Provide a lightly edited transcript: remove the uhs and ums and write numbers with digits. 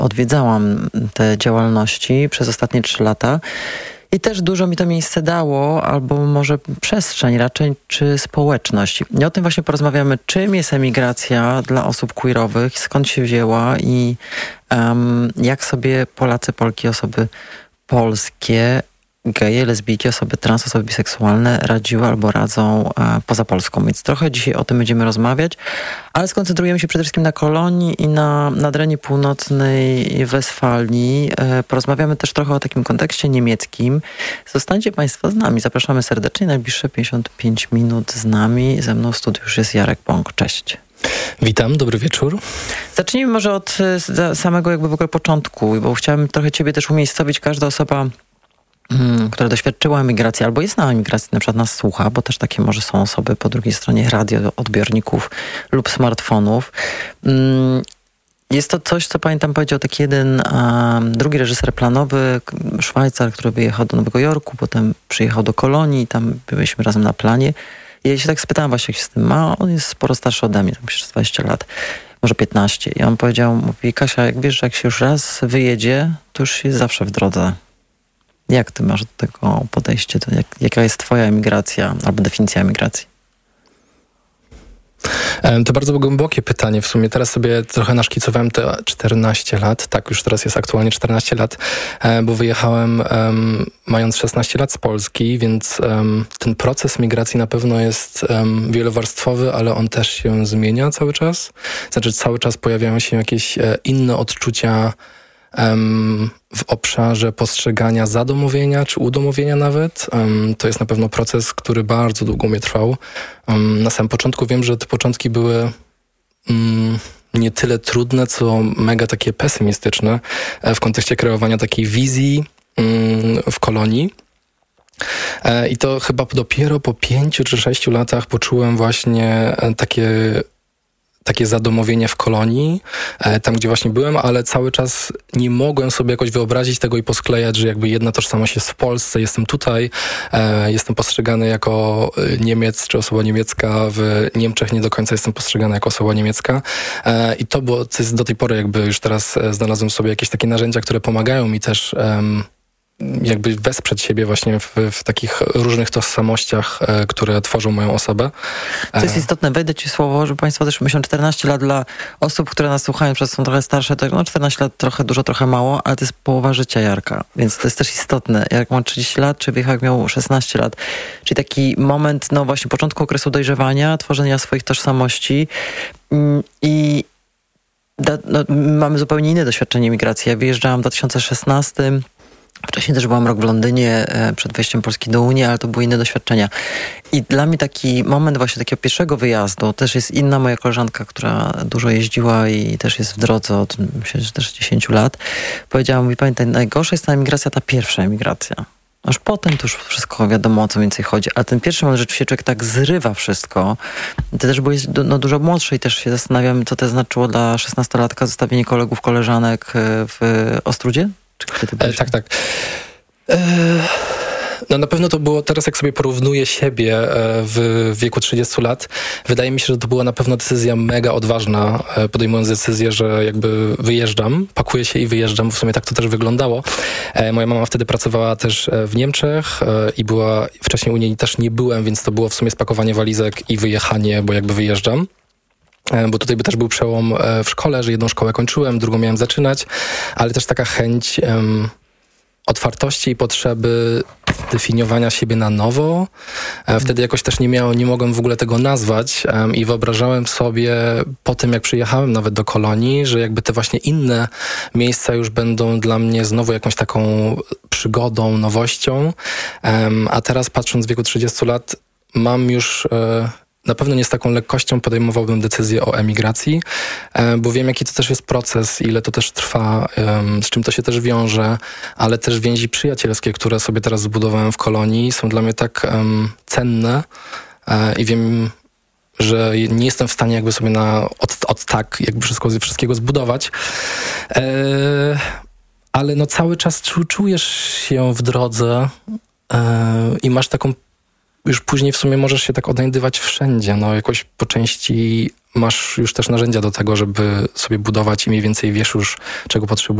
odwiedzałam te działalności przez ostatnie 3 lata. I też dużo mi to miejsce dało, albo może przestrzeń raczej, czy społeczność. I o tym właśnie porozmawiamy, czym jest emigracja dla osób queerowych, skąd się wzięła i jak sobie Polacy, Polki, osoby polskie, geje, lesbijki, osoby trans, osoby biseksualne radziły albo radzą poza Polską. Więc trochę dzisiaj o tym będziemy rozmawiać, ale skoncentrujemy się przede wszystkim na Kolonii i na nadrenii północnej Westfalii. Porozmawiamy też trochę o takim kontekście niemieckim. Zostańcie Państwo z nami. Zapraszamy serdecznie. Najbliższe 55 minut z nami. Ze mną w studiu już jest Jarek Bąk. Cześć. Witam, dobry wieczór. Zacznijmy może od samego jakby w ogóle początku, bo chciałem trochę Ciebie też umiejscowić. Każda osoba, która doświadczyła emigracji albo jest na emigracji, na przykład nas słucha, bo też takie może są osoby po drugiej stronie radioodbiorników lub smartfonów. Jest to coś, co pamiętam powiedział taki jeden drugi reżyser planowy, Szwajcar, który wyjechał do Nowego Jorku, potem przyjechał do Kolonii, tam byliśmy razem na planie. I ja się tak spytałem właśnie, jak się z tym ma. On jest sporo starszy ode mnie, tam przecież 20 lat, może 15. I on powiedział, mówi, Kasia, jak wiesz, że jak się już raz wyjedzie, to już jest zawsze w drodze. Jak ty masz do tego podejście? Jaka jest twoja emigracja albo definicja emigracji? To bardzo głębokie pytanie. W sumie teraz sobie trochę naszkicowałem te 14 lat. Tak, już teraz jest aktualnie 14 lat, bo wyjechałem mając 16 lat z Polski, więc ten proces migracji na pewno jest wielowarstwowy, ale on też się zmienia cały czas. Znaczy cały czas pojawiają się jakieś inne odczucia w obszarze postrzegania zadomowienia czy udomowienia nawet. To jest na pewno proces, który bardzo długo mnie trwał. Na samym początku wiem, że te początki były nie tyle trudne, co mega takie pesymistyczne w kontekście kreowania takiej wizji w Kolonii. I to chyba dopiero po 5 czy 6 latach poczułem właśnie takie zadomowienie w Kolonii, tam gdzie właśnie byłem, ale cały czas nie mogłem sobie jakoś wyobrazić tego i posklejać, że jakby jedna tożsamość jest w Polsce, jestem tutaj, jestem postrzegany jako Niemiec czy osoba niemiecka, w Niemczech nie do końca jestem postrzegany jako osoba niemiecka i to jest do tej pory jakby już teraz znalazłem sobie jakieś takie narzędzia, które pomagają mi też jakby wesprzeć siebie właśnie w takich różnych tożsamościach, które tworzą moją osobę. To jest istotne, wejdę ci słowo, że Państwo też myślą 14 lat dla osób, które nas słuchają, przez są trochę starsze, to 14 lat trochę dużo, trochę mało, ale to jest połowa życia Jarka, więc to jest też istotne. Jarek ma 30 lat, czy wyjechał jak miał 16 lat. Czyli taki moment, no właśnie początku okresu dojrzewania, tworzenia swoich tożsamości i mamy zupełnie inne doświadczenie migracji. Ja wyjeżdżałam w 2016. Wcześniej też byłam rok w Londynie przed wejściem Polski do Unii, ale to były inne doświadczenia. I dla mnie taki moment właśnie takiego pierwszego wyjazdu, też jest inna moja koleżanka, która dużo jeździła i też jest w drodze od, myślę, że też 10 lat. Powiedziała mi, pamiętaj, najgorsza jest ta emigracja, ta pierwsza emigracja. Aż potem to już wszystko wiadomo, o co więcej chodzi. Ale ten pierwszy moment, że rzeczywiście człowiek tak zrywa wszystko. Ty też byłeś dużo młodszy i też się zastanawiam, co to znaczyło dla 16-latka zostawienie kolegów, koleżanek w Ostródzie? Tak. No na pewno to było, teraz jak sobie porównuję siebie w wieku 30 lat, wydaje mi się, że to była na pewno decyzja mega odważna, podejmując decyzję, że jakby wyjeżdżam, pakuję się i wyjeżdżam, w sumie tak to też wyglądało. Moja mama wtedy pracowała też w Niemczech i była, wcześniej u niej też nie byłem, więc to było w sumie spakowanie walizek i wyjechanie, bo jakby wyjeżdżam. Bo tutaj by też był przełom w szkole, że jedną szkołę kończyłem, drugą miałem zaczynać, ale też taka chęć otwartości i potrzeby definiowania siebie na nowo. Wtedy jakoś też nie mogłem w ogóle tego nazwać i wyobrażałem sobie po tym, jak przyjechałem nawet do Kolonii, że jakby te właśnie inne miejsca już będą dla mnie znowu jakąś taką przygodą, nowością. A teraz patrząc w wieku 30 lat mam już... Na pewno nie z taką lekkością podejmowałbym decyzję o emigracji, bo wiem, jaki to też jest proces, ile to też trwa, z czym to się też wiąże, ale też więzi przyjacielskie, które sobie teraz zbudowałem w Kolonii, są dla mnie tak cenne i wiem, że nie jestem w stanie jakby sobie od tak jakby wszystkiego zbudować. Ale no cały czas czujesz się w drodze i masz taką już później w sumie możesz się tak odnajdywać wszędzie, no jakoś po części masz już też narzędzia do tego, żeby sobie budować i mniej więcej wiesz już, czego potrzebujesz